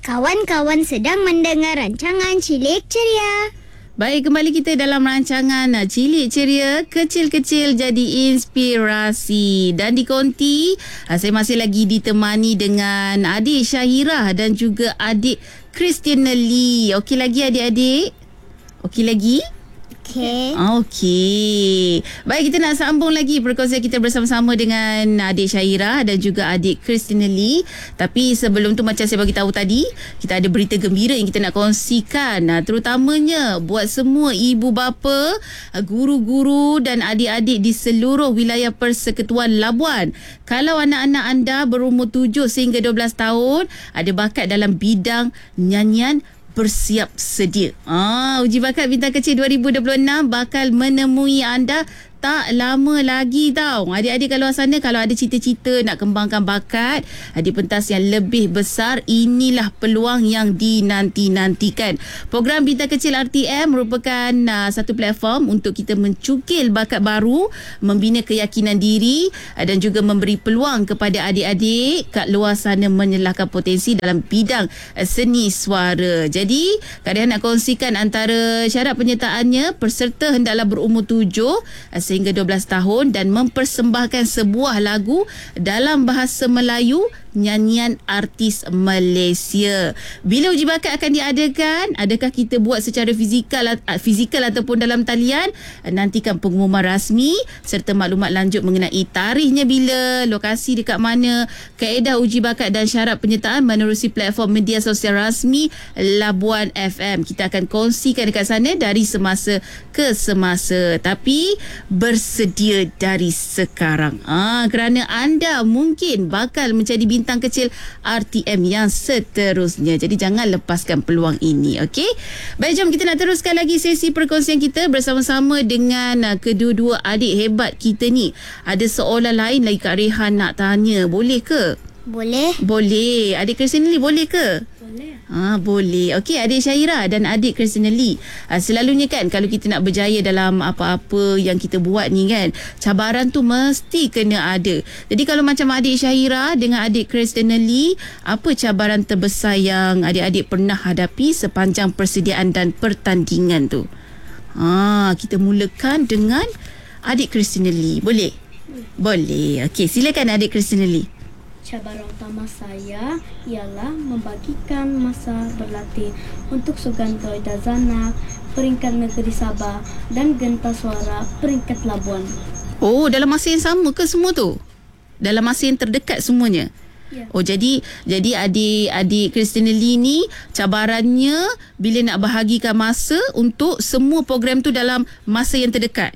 Kawan-kawan sedang mendengar rancangan Cilik Ceria. Baik, kembali kita dalam rancangan Cilik Ceria, kecil-kecil jadi inspirasi. Dan di Konti, saya masih lagi ditemani dengan adik Syahirah dan juga adik Christina Lee. Okey lagi adik-adik? Okey lagi? Okey. Baik, kita nak sambung lagi perkongsian kita bersama-sama dengan adik Syahirah dan juga adik Christina Lee. Tapi sebelum tu, macam saya bagi tahu tadi, kita ada berita gembira yang kita nak kongsikan. Terutamanya buat semua ibu bapa, guru-guru dan adik-adik di seluruh wilayah Persekutuan Labuan. Kalau anak-anak anda berumur 7 sehingga 12 tahun ada bakat dalam bidang nyanyian, bersiap sedia. Uji bakat bintang kecil 2026 bakal menemui anda tak lama lagi tau. Adik-adik kat luar sana, kalau ada cita-cita nak kembangkan bakat di pentas yang lebih besar, inilah peluang yang dinanti-nantikan. Program Bintang Kecil RTM merupakan satu platform untuk kita mencukil bakat baru, membina keyakinan diri dan juga memberi peluang kepada adik-adik kat luar sana menyelahkan potensi dalam bidang seni suara. Jadi, Kak nak kongsikan antara syarat penyertaannya, peserta hendaklah berumur 7 sehingga 12 tahun dan mempersembahkan sebuah lagu dalam bahasa Melayu nyanyian artis Malaysia. Bila uji bakat akan diadakan? Adakah kita buat secara fizikal ataupun dalam talian? Nantikan pengumuman rasmi serta maklumat lanjut mengenai tarikhnya bila, lokasi dekat mana, kaedah uji bakat dan syarat penyertaan menerusi platform media sosial rasmi Labuan FM. Kita akan kongsikan dekat sana dari semasa ke semasa. Tapi bersedia dari sekarang. Kerana anda mungkin bakal menjadi bintang kecil RTM yang seterusnya. Jadi jangan lepaskan peluang ini, okey? Baik, jom kita nak teruskan lagi sesi perkongsian kita bersama-sama dengan kedua-dua adik hebat kita ni. Ada soalan lain lagi Kak Rehan nak tanya. Boleh ke? Boleh. Boleh. Adik Christina Lee boleh ke? Boleh. Boleh. Okey, adik Syahirah dan adik Christina Lee. Selalunya kan kalau kita nak berjaya dalam apa-apa yang kita buat ni kan, cabaran tu mesti kena ada. Jadi kalau macam adik Syahirah dengan adik Christina Lee, apa cabaran terbesar yang adik-adik pernah hadapi sepanjang persediaan dan pertandingan tu? Kita mulakan dengan adik Christina Lee. Boleh? Boleh. Okey, silakan adik Christina Lee. Cabaran utama saya ialah membagikan masa berlatih untuk Sukan Toy Dazanak, peringkat negeri Sabah dan Gentas Suara peringkat Labuan. Dalam masa yang sama ke semua tu? Dalam masa yang terdekat semuanya? Ya. Jadi adik Christina Lee ni cabarannya bila nak bahagikan masa untuk semua program tu dalam masa yang terdekat.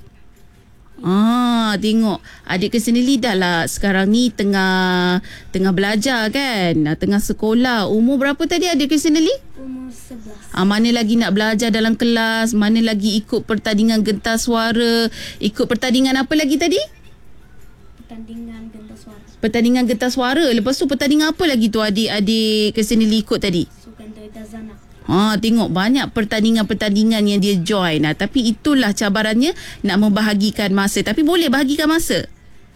Tengok adik Christina Lee dah lah sekarang ni tengah belajar kan, tengah sekolah. Umur berapa tadi adik Christina Lee? Umur 11. Mana lagi nak belajar dalam kelas, mana lagi ikut pertandingan Gentas Suara, ikut pertandingan apa lagi tadi? Pertandingan Gentas Suara. Pertandingan Gentas Suara. Lepas tu pertandingan apa lagi tu adik Christina Lee ikut tadi? Sukan Toy Dazanak. Tengok banyak pertandingan-pertandingan yang dia join. Tapi itulah cabarannya, nak membahagikan masa. Tapi boleh bahagikan masa?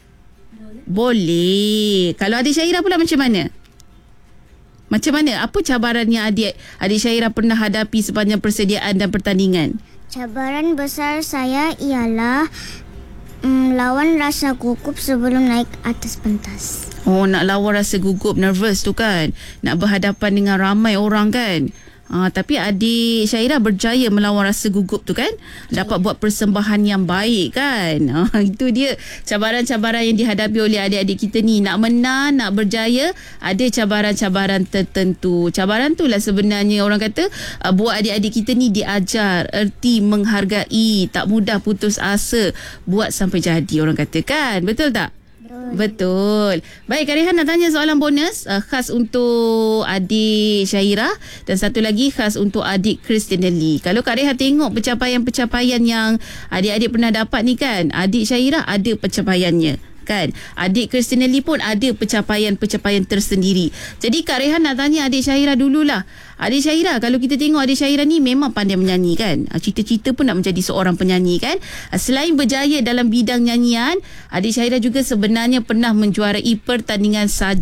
Boleh. Kalau adik Syahirah pula macam mana? Macam mana? Apa cabarannya adik Syahirah pernah hadapi sepanjang persediaan dan pertandingan? Cabaran besar saya ialah lawan rasa gugup sebelum naik atas pentas. Nak lawan rasa gugup, nervous tu kan. Nak berhadapan dengan ramai orang kan. Tapi adik Syahirah berjaya melawan rasa gugup tu kan. Dapat buat persembahan yang baik kan. Itu dia cabaran-cabaran yang dihadapi oleh adik-adik kita ni. Nak menang, nak berjaya, ada cabaran-cabaran tertentu. Cabaran tu lah sebenarnya orang kata buat adik-adik kita ni diajar erti menghargai, tak mudah putus asa, buat sampai jadi orang kata kan. Betul tak? Betul. Baik, Kak Rehan nak tanya soalan bonus khas untuk adik Syahirah dan satu lagi khas untuk adik Christina Lee. Kalau Kak Rehan tengok pencapaian-pencapaian yang adik-adik pernah dapat ni kan, adik Syahirah ada pencapaiannya kan. Adik Christina Lee pun ada pencapaian-pencapaian tersendiri. Jadi Kak Rehan nak tanya adik Syahirah dululah. Adik Syahirah, kalau kita tengok adik Syahirah ni memang pandai menyanyi kan. Cita-cita pun nak menjadi seorang penyanyi kan. Selain berjaya dalam bidang nyanyian, adik Syahirah juga sebenarnya pernah menjuarai pertandingan sajak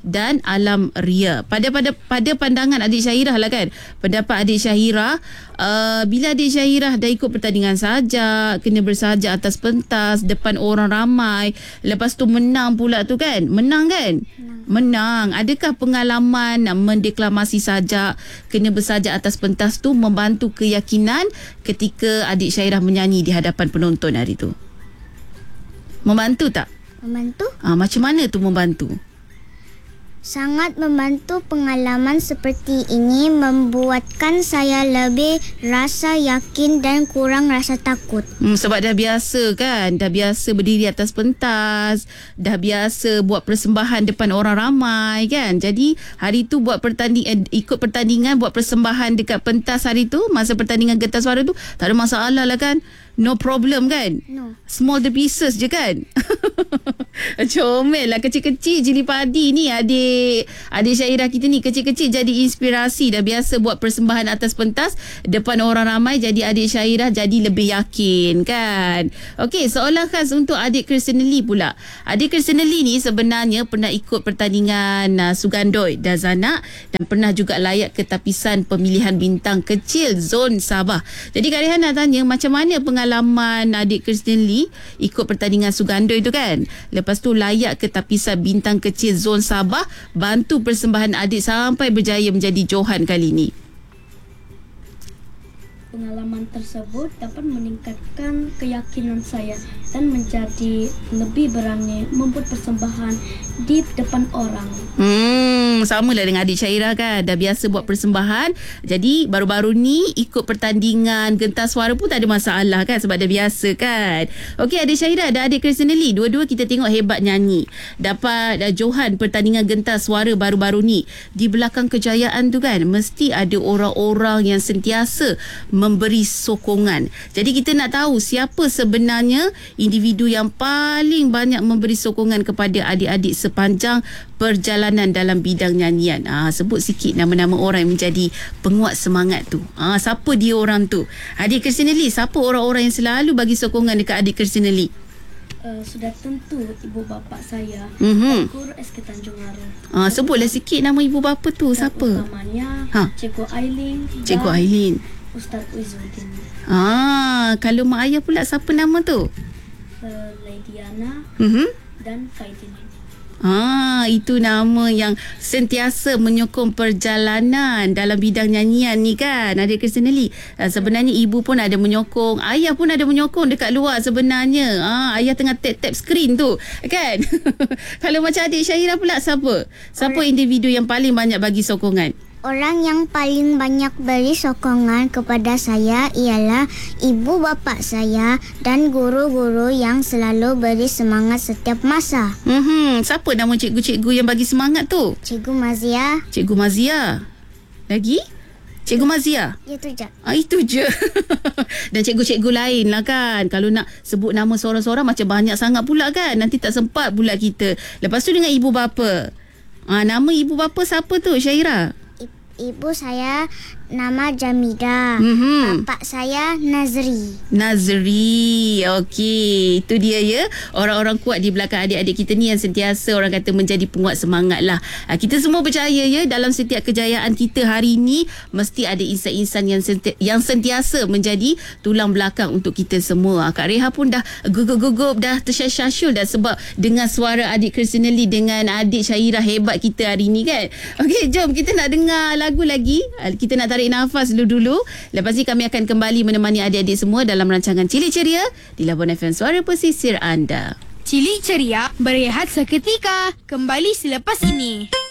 dan alam ria. Pada pandangan adik Syahirah lah kan, pendapat adik Syahirah, bila adik Syahirah dah ikut pertandingan sajak, kena bersajak atas pentas depan orang ramai, lepas tu menang pula tu kan, menang kan? Menang. Adakah pengalaman mendeklamasi sajak, kena bersajak atas pentas tu membantu keyakinan ketika adik Syahirah menyanyi di hadapan penonton hari tu? Membantu tak? Membantu? Macam mana tu membantu? Sangat membantu. Pengalaman seperti ini membuatkan saya lebih rasa yakin dan kurang rasa takut. Sebab dah biasa kan, dah biasa berdiri atas pentas, dah biasa buat persembahan depan orang ramai kan. Jadi hari tu buat ikut pertandingan, buat persembahan dekat pentas hari tu, masa pertandingan Getah Suara tu, tak ada masalah lah kan. No problem kan? No. Small the pieces je kan? Comel lah. Kecil-kecil jili padi ni adik Syahirah kita ni. Kecil-kecil jadi inspirasi. Dah biasa buat persembahan atas pentas depan orang ramai. Jadi adik Syahirah jadi lebih yakin kan? Okey, soalan khas untuk adik Kristinelli pula. Adik Kristinelli ni sebenarnya pernah ikut pertandingan Sugandoi Dazanak dan pernah juga layak ke tapisan pemilihan bintang kecil Zon Sabah. Jadi Kak Rehan nak tanya, macam mana pengalaman adik Kristinelli ikut pertandingan Sugandoi tu kan? Lepas tu layak ke tapisan bintang kecil Zon Sabah, bantu persembahan adik sampai berjaya menjadi Johan kali ni. Pengalaman tersebut dapat meningkatkan keyakinan saya dan menjadi lebih berani membuat persembahan di depan orang. Sama lah dengan adik Syahirah kan, dah biasa buat persembahan. Jadi baru-baru ni ikut pertandingan Getah Suara pun tak ada masalah kan, sebab dah biasa kan. Okey, adik Syahirah dan adik Kristinelli, dua-dua kita tengok hebat nyanyi, dapat Johan pertandingan Getah Suara baru-baru ni. Di belakang kejayaan tu kan, mesti ada orang-orang yang sentiasa memberi sokongan. Jadi kita nak tahu siapa sebenarnya individu yang paling banyak memberi sokongan kepada adik-adik sepanjang perjalanan dalam bidang nyanyian. Sebut sikit nama-nama orang yang menjadi penguat semangat tu. Siapa dia orang tu? Adik Kristinelli, siapa orang-orang yang selalu bagi sokongan dekat adik Kristinelli? Sudah tentu ibu bapa saya, Guru SK Tanjung Aru. Sebutlah sikit nama ibu bapa tu. Siapa? Utamanya Cikgu Aileen. Cikgu Aileen. Ustaz Uizuddin. Kalau mak ayah pula siapa nama tu? Laidiana dan Faidin. Itu nama yang sentiasa menyokong perjalanan dalam bidang nyanyian ni kan, adik Kristinelli. Sebenarnya ibu pun ada menyokong, ayah pun ada menyokong dekat luar sebenarnya. Ayah tengah tap-tap skrin tu kan. Kalau macam adik Syahirah pula, siapa individu yang paling banyak bagi sokongan? Orang yang paling banyak beri sokongan kepada saya ialah ibu bapa saya dan guru-guru yang selalu beri semangat setiap masa. Siapa nama cikgu-cikgu yang bagi semangat tu? Cikgu Mazia. Cikgu Mazia. Lagi? Cikgu Mazia? Itu je. Itu je. Dan cikgu-cikgu lain lah kan. Kalau nak sebut nama seorang-seorang macam banyak sangat pula kan. Nanti tak sempat pula kita. Lepas tu dengan ibu bapa. Nama ibu bapa siapa tu, Syahirah? Ibu saya nama Jamida. Bapak saya Nazri. Okey, itu dia ya. Orang-orang kuat di belakang adik-adik kita ni yang sentiasa orang kata menjadi penguat semangat lah. Kita semua percaya ya, dalam setiap kejayaan kita hari ni mesti ada insan-insan yang sentiasa menjadi tulang belakang untuk kita semua. Kak Reha pun dah gugup-gugup, dah tersyasyul dah sebab dengar suara adik Kristinelli dengan adik Syahirah hebat kita hari ni kan. Okey, jom kita nak dengar lagu lagi. Kita nak tarik nafas dulu. Lepas ni kami akan kembali menemani adik-adik semua dalam rancangan Cilik Ceria di Labuan FM Suara Pesisir anda. Cilik Ceria berehat seketika, kembali selepas ini.